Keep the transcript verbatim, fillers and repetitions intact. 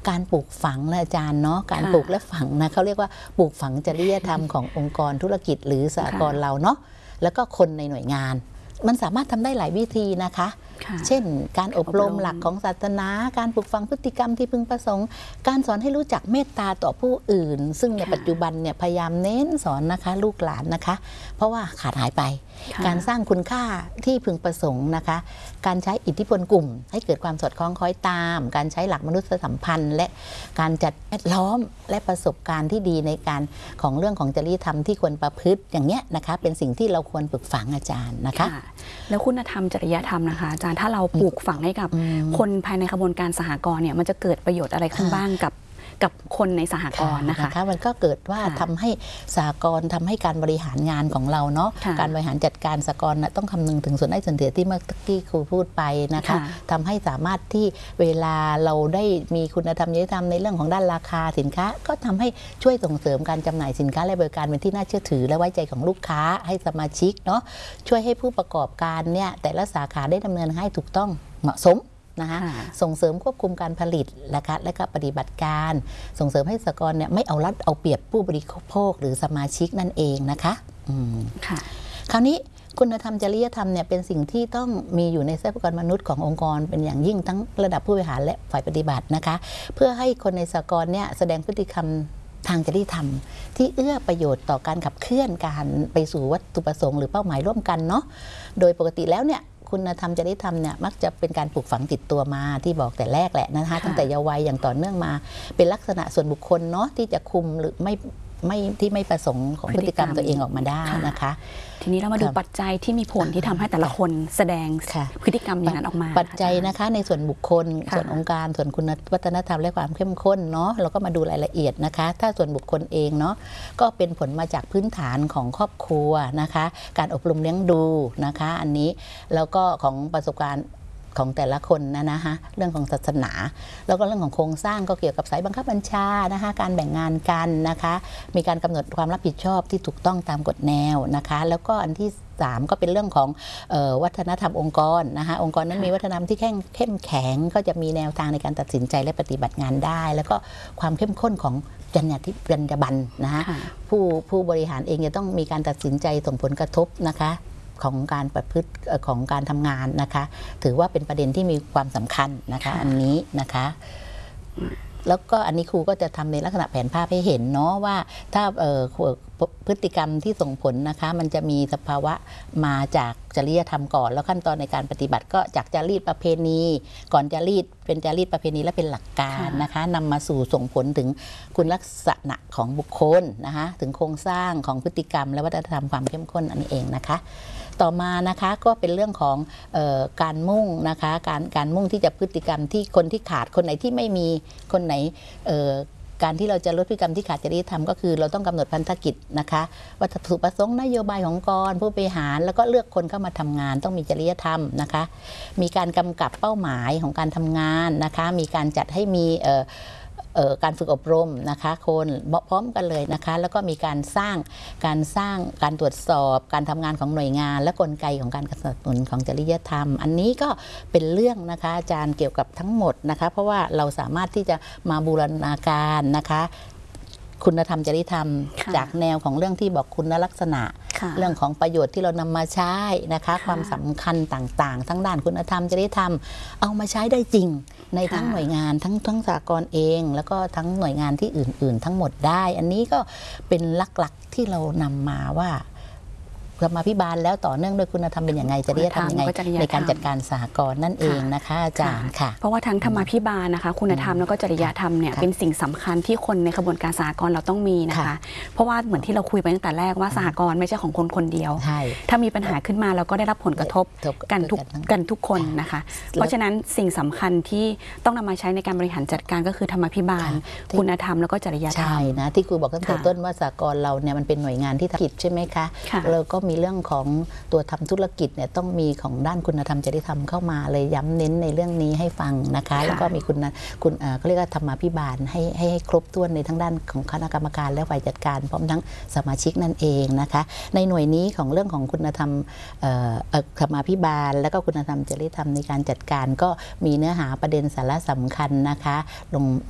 การปลูกฝังนะอาจารย์เนาะการปลูกและฝังนะเขาเรียกว่าปลูกฝังจริยธรรมขององค์กรธุรกิจหรือสหกรณ์เราเนาะแล้วก็คนในหน่วยงานมันสามารถทำได้หลายวิธีนะคะเช่นการอบรมหลักของศาสนาการปลูกฝังพฤติกรรมที่พึงประสงค์การสอนให้รู้จักเมตตาต่อผู้อื่นซึ่งในปัจจุบันเนี่ยพยายามเน้นสอนนะคะลูกหลานนะคะเพราะว่าขาดหายไปการสร้างคุณค่าที่พึงประสงค์นะคะการใช้อิทธิพลกลุ่มให้เกิดความสอดคล้องคล้อยตามการใช้หลักมนุษยสัมพันธ์และการจัดแวดล้อมและประสบการณ์ที่ดีในการของเรื่องของจริยธรรมที่ควรประพฤติอย่างเนี้ยนะคะเป็นสิ่งที่เราควรปลูกฝังอาจารย์นะคะแล้วคุณธรรมจริยธรรมนะคะอาจารย์ถ้าเราปลูกฝังให้กับคนภายในกระบวนการสหกรณ์เนี่ยมันจะเกิดประโยชน์อะไรขึ้นบ้างกับกับคนในสหกรณ์นะคะนะคะมันก็เกิดว่าทำให้สหกรณ์ทำให้การบริหารงานของเราเนาะการบริหารจัดการสหกรณ์ต้องคำนึงถึงส่วนได้ส่วนเสียที่เมื่อกี้ครูพูดไปนะคะทำให้สามารถที่เวลาเราได้มีคุณธรรมจริยธรรมในเรื่องของด้านราคาสินค้าก็ทำให้ช่วยส่งเสริมการจำหน่ายสินค้าและบริการเป็นที่น่าเชื่อถือและไว้ใจของลูกค้าให้สมาชิกเนาะช่วยให้ผู้ประกอบการเนี่ยแต่ละสาขาได้ดำเนินให้ถูกต้องเหมาะสมนะคะส่งเสริมควบคุมการผลิตนะคะและก็ปฏิบัติการส่งเสริมให้สหกรณ์เนี่ยไม่เอารัดเอาเปรียบผู้บริโภคหรือสมาชิกนั่นเองนะคะอืมค่ะคราวนี้คุณธรรมจริยธรรมเนี่ยเป็นสิ่งที่ต้องมีอยู่ในทรัพยากรมนุษย์ขององค์กรเป็นอย่างยิ่งทั้งระดับผู้บริหารและฝ่ายปฏิบัตินะคะเพื่อให้คนในสหกรณ์เนี่ยแสดงพฤติกรรมทางจริยธรรมที่เอื้อประโยชน์ต่อการขับเคลื่อนการไปสู่วัตถุประสงค์หรือเป้าหมายร่วมกันเนาะโดยปกติแล้วเนี่ยคุณธรรมจริยธรรมเนี่ยมักจะเป็นการปลูกฝังติดตัวมาที่บอกแต่แรกแหละนะคะตั้งแต่เยาว์วัยอย่างต่อเนื่องมาเป็นลักษณะส่วนบุคคลเนาะที่จะคุมหรือไม่ไม่ที่ไม่ประสงค์ของพฤติกรรมตัวเองออกมาได้นะคะทีนี้เรามาดูปัจจัยที่มีผลที่ทำให้แต่ละคนแสดงพฤติกรรมอย่างนั้นออกมาปัจจัยนะคะในส่วนบุคคลส่วนองค์การส่วนคุณวัฒนธรรมและความเข้มข้นเนาะเราก็มาดูรายละเอียดนะคะถ้าส่วนบุคคลเองเนาะก็เป็นผลมาจากพื้นฐานของครอบครัวนะคะการอบรมเลี้ยงดูนะคะอันนี้แล้วก็ของประสบการณ์ของแต่ละคนนะนะคะเรื่องของศาสนาแล้วก็เรื่องของโครงสร้างก็เกี่ยวกับสายบังคับบัญชานะคะการแบ่งงานกันนะคะมีการกำหนดความรับผิดชอบที่ถูกต้องตามกฎแนวนะคะแล้วก็อันที่สามก็เป็นเรื่องของเอ่อวัฒนธรรมองค์กรนะคะองค์กรนั้นมีวัฒนธรรมที่เข้มเข้มแข็งก็จะมีแนวทางในการตัดสินใจและปฏิบัติงานได้แล้วก็ความเข้มข้นของจรรยาธิจรรยาบรรณนะคะผู้ผู้บริหารเองจะต้องมีการตัดสินใจส่งผลกระทบนะคะของการประพฤติของการทำงานนะคะถือว่าเป็นประเด็นที่มีความสำคัญนะคะอันนี้นะคะแล้วก็อันนี้ครูก็จะทำในลักษณะแผนภาพให้เห็นเนาะว่าถ้าพฤติกรรมที่ส่งผลนะคะมันจะมีสภาวะมาจากจริยธรรมก่อนแล้วขั้นตอนในการปฏิบัติก็จากจารีตประเพณีก่อนจารีตเป็นจารีตประเพณีและเป็นหลักการนะคะนำมาสู่ส่งผลถึงคุณลักษณะของบุคคลนะคะถึงโครงสร้างของพฤติกรรมและวัฒนธรรมความเข้มข้นอันนี้เองนะคะต่อมานะคะก็เป็นเรื่องของเอ่อการมุ่งนะคะการการมุ่งที่จะพฤติกรรมที่คนที่ขาดคนไหนที่ไม่มีคนไหนเอ่อการที่เราจะลดพฤติกรรมที่ขาดจริยธรรมก็คือเราต้องกำหนดพันธกิจนะคะวัตถุประสงค์นโยบายขององค์กรผู้บริหารแล้วก็เลือกคนเข้ามาทำงานต้องมีจริยธรรมนะคะมีการกำกับเป้าหมายของการทำงานนะคะมีการจัดให้มีเอ่อการฝึกอบรมนะคะคนพร้อมกันเลยนะคะแล้วก็มีการสร้างการสร้างการตรวจสอบการทำงานของหน่วยงานและกลไกของการสนับสนุนของจริยธรรมอันนี้ก็เป็นเรื่องนะคะอาจารย์เกี่ยวกับทั้งหมดนะคะเพราะว่าเราสามารถที่จะมาบูรณาการนะคะคุณธรรมจริยธรรมจากแนวของเรื่องที่บอกคุณลักษณะเรื่องของประโยชน์ที่เรานำมาใช้นะคะความสำคัญต่างๆทั้งด้านคุณธรรมจริยธรรมเอามาใช้ได้จริงในทั้งหน่วยงานทั้งทั้งสหกรณ์เองแล้วก็ทั้งหน่วยงานที่อื่นๆทั้งหมดได้อันนี้ก็เป็นหลักๆที่เรานำมาว่าธรรมาภิบาลแล้วต่อเนื่องด้วยคุณธรรมเป็นยังไงจริยธรรมยังไงในการจัดการสหกรณ์นั่นเองนะคะอาจารย์ค่ะเพราะว่าทั้งธรรมาภิบาลนะคะคุณธรรมแล้วก็จริยธรรมเนี่ยเป็นสิ่งสำคัญที่คนในกระบวนการสหกรณ์เราต้องมีนะคะเพราะว่าเหมือนที่เราคุยไปตั้งแต่แรกว่าสหกรณ์ไม่ใช่ของคนคนเดียวถ้ามีปัญหาขึ้นมาเราก็ได้รับผลกระทบกันทุกกันทุกคนนะคะเพราะฉะนั้นสิ่งสำคัญที่ต้องนำมาใช้ในการบริหารจัดการก็คือธรรมาภิบาลคุณธรรมแล้วก็จริยธรรมใช่นะที่ครูบอกตั้งแต่ต้นว่าสหกรณ์เราเนี่ยมันเป็นหน่วยงานที่ทำผิดใช่ไหมคะเราก็มีเรื่องของตัวทำธุรกิจเนี่ยต้องมีของด้านคุณธรรมจริยธรรมเข้ามาเลยย้ำเน้นในเรื่องนี้ให้ฟังนะคะแล้วก็มีคุณคุณเขาเรียกว่าธรรมาภิบาลให้ให้ครบถ้วนในทั้งด้านของคณะกรรมการและฝ่ายจัดการพร้อมทั้งสมาชิกนั่นเองนะคะในหน่วยนี้ของเรื่องของคุณธรรมธรรมาภิบาลแล้วก็คุณธรรมจริยธรรมในการจัดการก็มีเนื้อหาประเด็นสาระสำคัญนะคะลง